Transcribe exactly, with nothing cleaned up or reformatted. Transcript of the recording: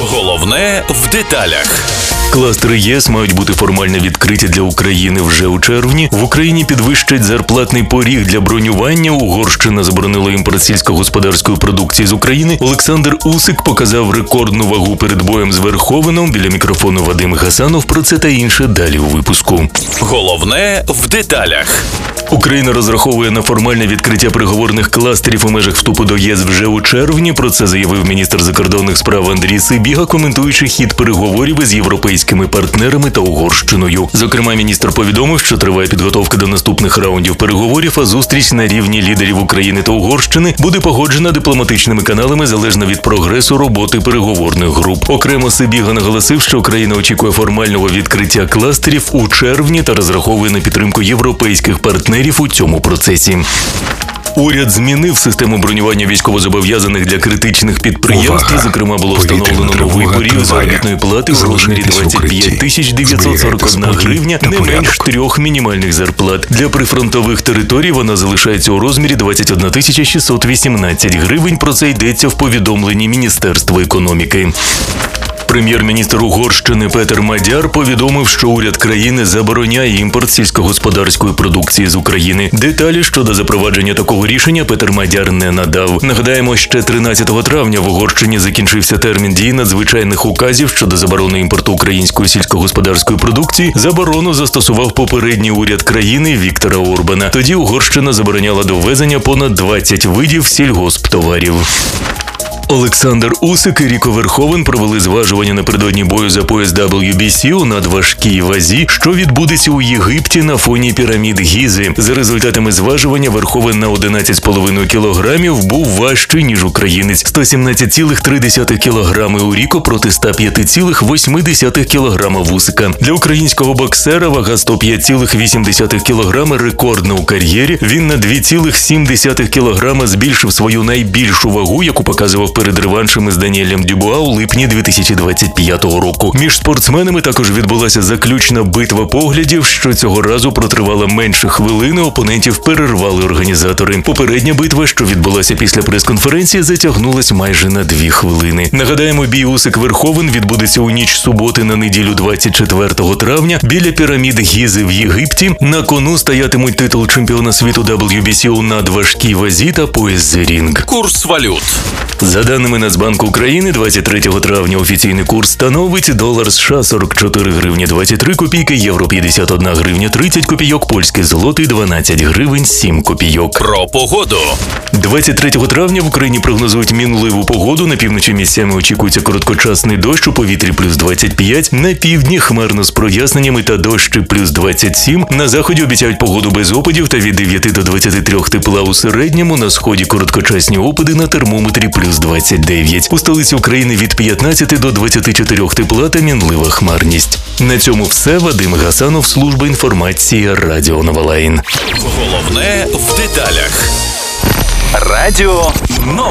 Головне в деталях. Кластери ЄС мають бути формально відкриті для України вже у червні. В Україні підвищать зарплатний поріг для бронювання. Угорщина заборонила імпорт сільськогосподарської продукції з України. Олександр Усик показав рекордну вагу перед боєм з Верховеном. Біля мікрофону Вадим Гасанов. Про це та інше далі у випуску. Головне в деталях. Україна розраховує на формальне відкриття переговорних кластерів у межах вступу до ЄС вже у червні. Про це заявив міністр закордонних справ Андрій Сибіга, коментуючи хід переговорів із європейськими партнерами та Угорщиною. Зокрема, міністр повідомив, що триває підготовка до наступних раундів переговорів, а зустріч на рівні лідерів України та Угорщини буде погоджена дипломатичними каналами залежно від прогресу роботи переговорних груп. Окремо Сибіга наголосив, що Україна очікує формального відкриття кластерів у червні та розраховує на підтримку європейських партнерів у цьому процесі. Уряд змінив систему бронювання військовозобов'язаних для критичних підприємств. Увага! Зокрема, було встановлено новий поріг заробітної плати в розмірі двадцять п'ять тисяч дев'ятсот сорок одна гривня, не менш трьох мінімальних зарплат. Для прифронтових територій вона залишається у розмірі двадцять одна тисяча шістсот вісімнадцять гривень. Про це йдеться в повідомленні Міністерства економіки. Прем'єр-міністр Угорщини Петер Мадяр повідомив, що уряд країни забороняє імпорт сільськогосподарської продукції з України. Деталі щодо запровадження такого рішення Петер Мадяр не надав. Нагадаємо, ще тринадцятого травня в Угорщині закінчився термін дії надзвичайних указів щодо заборони імпорту української сільськогосподарської продукції. Заборону застосував попередній уряд країни Віктора Орбана. Тоді Угорщина забороняла доввезення понад двадцять видів сільгосптоварів. Олександр Усик і Ріко Верховен провели зважування напередодні бою за пояс дабл ю бі сі у надважкій вазі, що відбудеться у Єгипті на фоні пірамід Гізи. За результатами зважування Верховен на одинадцять з половиною кілограмів був важчий, ніж українець – сто сімнадцять цілих три десятих кілограми у Ріко проти ста п'яти цілих восьми десятих кілограма в Усика. Для українського боксера вага сто п'ять цілих вісім десятих кілограма рекордна у кар'єрі. Він на два цілих сім десятих кілограма збільшив свою найбільшу вагу, яку показував перед реваншем із Даніелем Дюбуа у липні дві тисячі двадцять п'ятого року. Між спортсменами також відбулася заключна битва поглядів, що цього разу протривала менше хвилини, опонентів перервали організатори. Попередня битва, що відбулася після прес-конференції, затягнулась майже на дві хвилини. Нагадаємо, бій Усик-Верховен відбудеться у ніч суботи на неділю двадцять четвертого травня біля пірамід Гізи в Єгипті. На кону стоятимуть титул чемпіона світу дабл ю бі сі у надважкій вазі та пояс The Ring. Курс валют. За даними Нацбанку України, двадцять третього травня офіційний курс становить долар США сорок чотири гривні двадцять три копійки, євро п'ятдесят одна гривня тридцять копійок, польський злотий дванадцять гривень сім копійок. Про погоду. двадцять третього травня в Україні прогнозують мінливу погоду. На півночі місцями очікується короткочасний дощ, у повітрі плюс двадцять п'ять, на півдні хмарно з проясненнями та дощі плюс двадцять сім. На заході обіцяють погоду без опадів та від дев'яти до двадцяти трьох тепла у середньому. На сході короткочасні опади, на термометрі плюс двадцять дев'ять. У столиці України від п'ятнадцяти до двадцяти чотирьох тепла та мінлива хмарність. На цьому все. Вадим Гасанов, служба інформації, Радіо Новолайн. Головне в деталях. Радіо